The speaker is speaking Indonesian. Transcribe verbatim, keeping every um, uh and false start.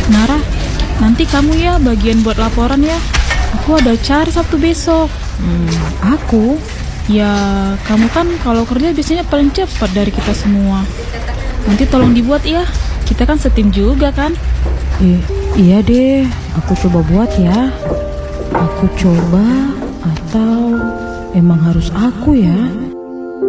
Nara, nanti kamu ya bagian buat laporan ya. Aku ada acara Sabtu besok. Hmm, aku? Ya, kamu kan kalau kerja biasanya paling cepat dari kita semua. Nanti tolong dibuat ya. Kita kan setim juga kan? Eh, iya deh, aku coba buat ya. Aku coba atau emang harus aku ya?